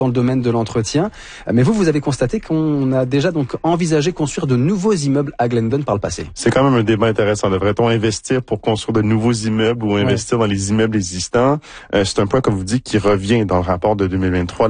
dans le domaine de l'entretien. Mais vous avez constaté qu'on a déjà donc envisagé construire de nouveaux immeubles à Glendon par le passé. C'est quand même un débat intéressant. Devrait-on investir pour construire de nouveaux immeubles ou investir dans les immeubles existants? C'est un point, comme vous dites, qui revient dans le rapport de 2023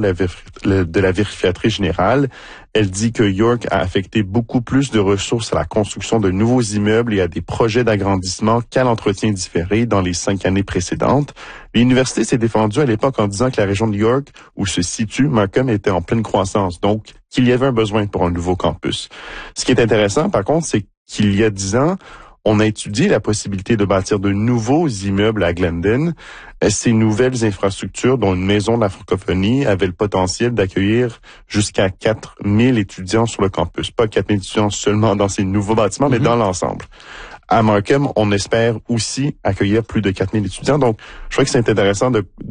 de la vérificatrice générale. Elle dit que York a affecté beaucoup plus de ressources à la construction de nouveaux immeubles et à des projets d'agrandissement qu'à l'entretien différé dans les 5 années précédentes. L'université s'est défendue à l'époque en disant que la région de York, où se situe Markham, était en pleine croissance, donc qu'il y avait un besoin pour un nouveau campus. Ce qui est intéressant, par contre, c'est qu'il y a 10 ans, on a étudié la possibilité de bâtir de nouveaux immeubles à Glendon. Ces nouvelles infrastructures, dont une maison de la francophonie, avaient le potentiel d'accueillir jusqu'à 4000 étudiants sur le campus. Pas 4000 étudiants seulement dans ces nouveaux bâtiments, mais dans l'ensemble. À Markham, on espère aussi accueillir plus de 4000 étudiants. Donc, je crois que c'est intéressant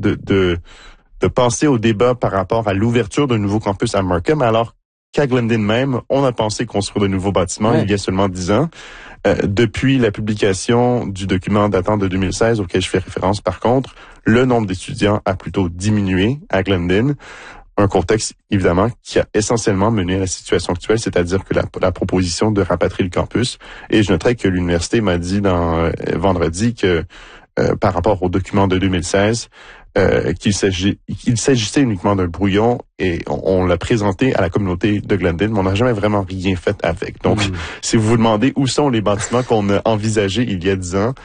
de penser au débat par rapport à l'ouverture d'un nouveau campus à Markham, alors qu'à Glendon même, on a pensé construire de nouveaux bâtiments il y a seulement 10 ans. Depuis la publication du document datant de 2016 auquel je fais référence, par contre, le nombre d'étudiants a plutôt diminué à Glendon. Un contexte, évidemment, qui a essentiellement mené à la situation actuelle, c'est-à-dire que la proposition de rapatrier le campus. Et je noterai que l'université m'a dit vendredi que par rapport au document de 2016, qu'il s'agissait uniquement d'un brouillon et on l'a présenté à la communauté de Glendon, mais on n'a jamais vraiment rien fait avec. Donc, si vous vous demandez où sont les bâtiments qu'on a envisagés il y a 10 ans,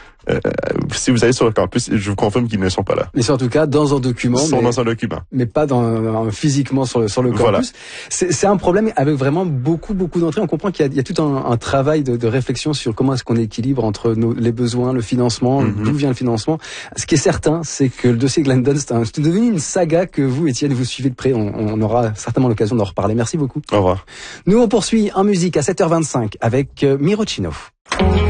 si vous allez sur le campus, je vous confirme qu'ils ne sont pas là. Mais c'est en tout cas dans un document. Ils sont dans un document. Mais pas physiquement sur le campus. Voilà. C'est un problème avec vraiment beaucoup d'entrées. On comprend qu'il y a tout un travail de réflexion sur comment est-ce qu'on équilibre entre les besoins, le financement, d'où vient le financement. Ce qui est certain, c'est que le dossier Glendon, c'est devenu une saga que vous, Étienne, vous suivez de près. On aura certainement l'occasion d'en reparler. Merci beaucoup. Au revoir. Nous, on poursuit en musique à 7h25 avec Miro Chino.